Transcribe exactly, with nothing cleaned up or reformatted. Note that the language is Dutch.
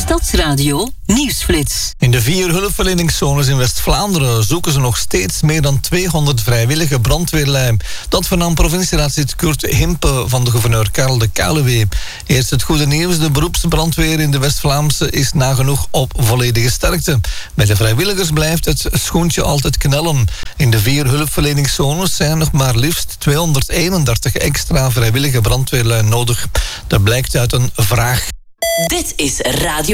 Stadsradio Nieuwsflits. In de vier hulpverleningszones in West-Vlaanderen zoeken ze nog steeds meer dan tweehonderd vrijwillige brandweerlui. Dat vernam provincieraadslid Kurt Himpe van de gouverneur Karel de Kaluwe. Eerst het goede nieuws, de beroepsbrandweer in de West-Vlaamse is nagenoeg op volledige sterkte. Bij de vrijwilligers blijft het schoentje altijd knellen. In de vier hulpverleningszones zijn nog maar liefst tweehonderdeenendertig extra vrijwillige brandweerlui nodig. Dat blijkt uit een vraag. Dit is Radio